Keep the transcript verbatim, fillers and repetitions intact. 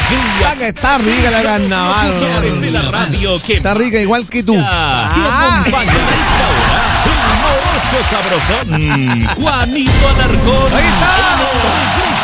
alegría. Está, que está rica la carnaval. Locutores de la radio que Está rica igual que tú. que Ah. acompaña a esta hora el morocho sabrosón Juanito Alarcón. Ahí está. El hombre gris